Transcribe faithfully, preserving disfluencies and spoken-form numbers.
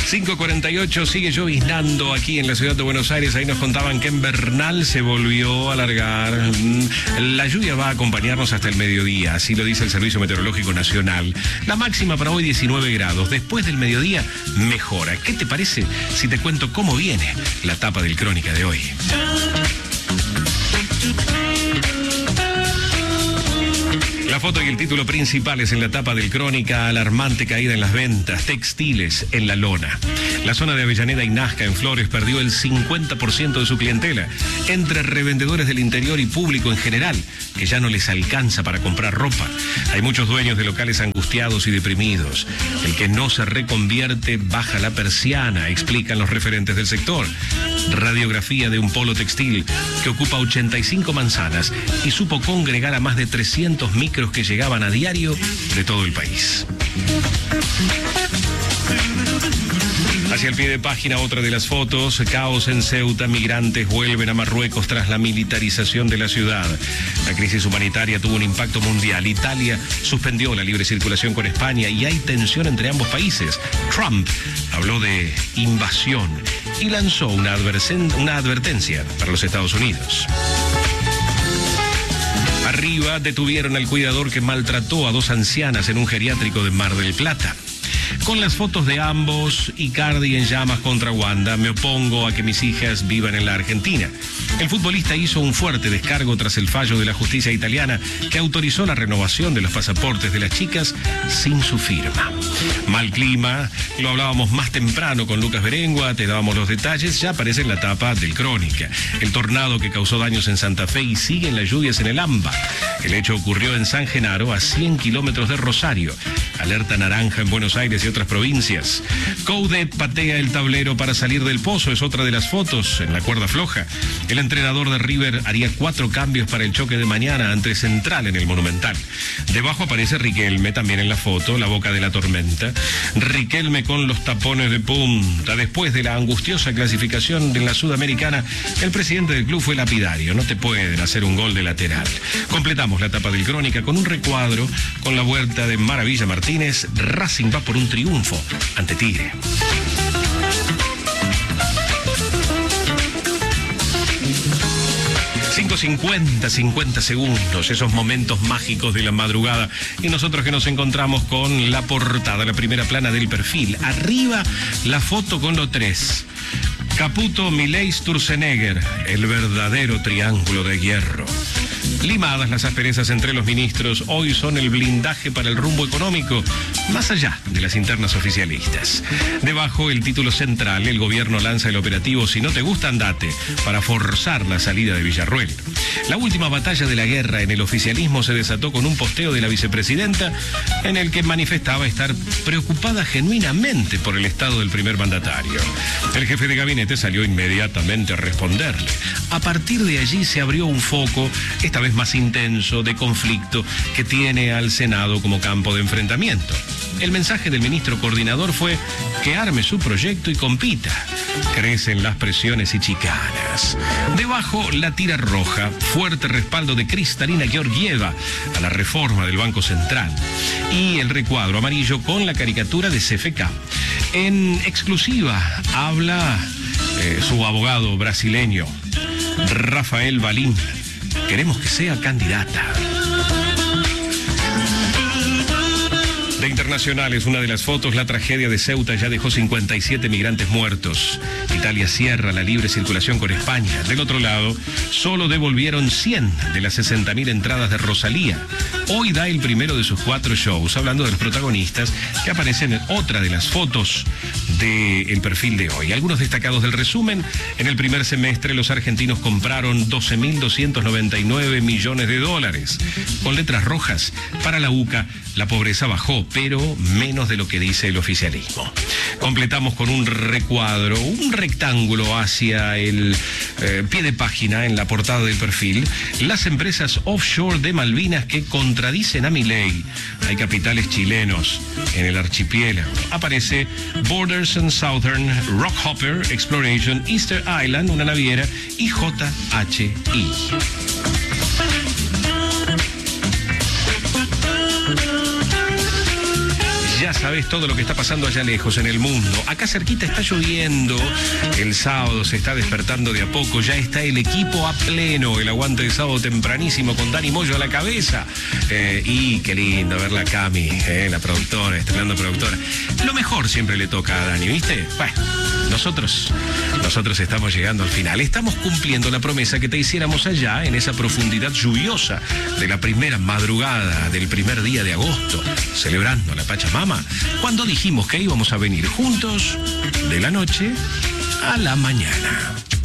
cinco cuarenta y ocho, sigue lloviznando aquí en la ciudad de Buenos Aires. Ahí nos contaban que en Bernal se volvió a alargar. La lluvia va a acompañarnos hasta el mediodía, así lo dice el Servicio Meteorológico Nacional. La máxima para hoy diecinueve grados. Después del mediodía mejora. ¿Qué te parece si te cuento cómo viene la tapa del Crónica de hoy? La foto y el título principales en la tapa del Crónica: alarmante caída en las ventas textiles en la lona. La zona de Avellaneda y Nazca en Flores perdió el cincuenta por ciento de su clientela, entre revendedores del interior y público en general, que ya no les alcanza para comprar ropa. Hay muchos dueños de locales angustiados y deprimidos. El que no se reconvierte baja la persiana, explican los referentes del sector. Radiografía de un polo textil que ocupa ochenta y cinco manzanas y supo congregar a más de trescientos micros que llegaban a diario de todo el país. Hacia el pie de página, otra de las fotos: caos en Ceuta, migrantes vuelven a Marruecos tras la militarización de la ciudad. La crisis humanitaria tuvo un impacto mundial. Italia suspendió la libre circulación con España y hay tensión entre ambos países. Trump habló de invasión y lanzó una, adversen- una advertencia para los Estados Unidos. Arriba, detuvieron al cuidador que maltrató a dos ancianas en un geriátrico de Mar del Plata. Con las fotos de ambos, Icardi en llamas contra Wanda: me opongo a que mis hijas vivan en la Argentina. El futbolista hizo un fuerte descargo tras el fallo de la justicia italiana que autorizó la renovación de los pasaportes de las chicas sin su firma. Mal clima, lo hablábamos más temprano con Lucas Berengua, te dábamos los detalles, ya aparece en la tapa del Crónica. El tornado que causó daños en Santa Fe y siguen las lluvias en el AMBA. El hecho ocurrió en San Genaro, a cien kilómetros de Rosario. Alerta naranja en Buenos Aires y otras provincias. Coudet patea el tablero para salir del pozo, es otra de las fotos en la cuerda floja. El entrenador de River haría cuatro cambios para el choque de mañana ante Central en el Monumental. Debajo aparece Riquelme también en la foto, la boca de la tormenta. Riquelme con los tapones de punta. Después de la angustiosa clasificación de la Sudamericana, el presidente del club fue lapidario: no te pueden hacer un gol de lateral. Completamos la tapa del Crónica con un recuadro con la vuelta de Maravilla Martínez. Racing va por un triunfo ante Tigre. cinco cincuenta, cincuenta segundos, esos momentos mágicos de la madrugada. Y nosotros que nos encontramos con la portada, la primera plana del Perfil. Arriba, la foto con los tres: Caputo, Milei, Sturzenegger, el verdadero triángulo de hierro. Limadas las asperezas entre los ministros, hoy son el blindaje para el rumbo económico, más allá de las internas oficialistas. Debajo, el título central: el gobierno lanza el operativo Si no te gusta, andate, para forzar la salida de Villarruel. La última batalla de la guerra en el oficialismo se desató con un posteo de la vicepresidenta en el que manifestaba estar preocupada genuinamente por el estado del primer mandatario. El jefe de gabinete salió inmediatamente a responderle. A partir de allí se abrió un foco, esta vez más intenso, de conflicto que tiene al Senado como campo de enfrentamiento. El mensaje del ministro coordinador fue que arme su proyecto y compita. Crecen las presiones y chicanas. Debajo, la tira roja: fuerte respaldo de Kristalina Georgieva a la reforma del Banco Central. Y el recuadro amarillo con la caricatura de C F K. En exclusiva habla eh, su abogado brasileño, Rafael Valim. Queremos que sea candidata. De internacionales, una de las fotos: la tragedia de Ceuta ya dejó cincuenta y siete migrantes muertos. Italia cierra la libre circulación con España. Del otro lado, solo devolvieron cien de las sesenta mil entradas de Rosalía. Hoy da el primero de sus cuatro shows, hablando de los protagonistas que aparecen en otra de las fotos del Perfil de hoy. Algunos destacados del resumen: en el primer semestre los argentinos compraron doce mil doscientos noventa y nueve millones de dólares. Con letras rojas, para la UCA, la pobreza bajó, pero menos de lo que dice el oficialismo. Completamos con un recuadro, un rectángulo hacia el eh, pie de página en la portada del Perfil: las empresas offshore de Malvinas que contradicen a Milei. Hay capitales chilenos en el archipiélago. Aparece Borders and Southern, Rockhopper Exploration, Easter Island, una naviera, y J H I. ya sabés todo lo que está pasando allá lejos en el mundo. Acá cerquita está lloviendo, el sábado se está despertando de a poco, ya está el equipo a pleno, el aguante de sábado tempranísimo con Dani Moyo a la cabeza. Eh, y qué lindo verla a Cami, eh, la productora, estrenando productora. Lo mejor siempre le toca a Dani, ¿viste? Bueno, nosotros, nosotros estamos llegando al final. Estamos cumpliendo la promesa que te hiciéramos allá en esa profundidad lluviosa de la primera madrugada del primer día de agosto, celebrando la Pachamama, cuando dijimos que íbamos a venir juntos de la noche a la mañana.